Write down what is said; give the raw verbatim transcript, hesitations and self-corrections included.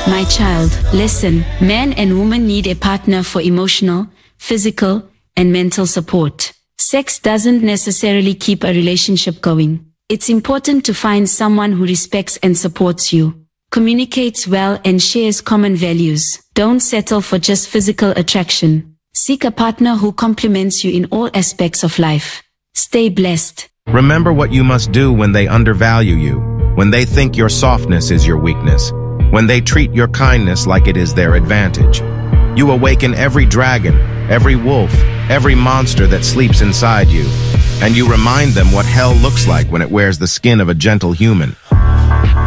My child, listen, men and women need a partner for emotional, physical, and mental support. Sex doesn't necessarily keep a relationship going. It's important to find someone who respects and supports you, communicates well, and shares common values. Don't settle for just physical attraction. Seek a partner who complements you in all aspects of life. Stay blessed. Remember what you must do when they undervalue you, when they think your softness is your weakness, when they treat your kindness like it is their advantage. You awaken every dragon, every wolf, every monster that sleeps inside you, and you remind them what hell looks like when it wears the skin of a gentle human.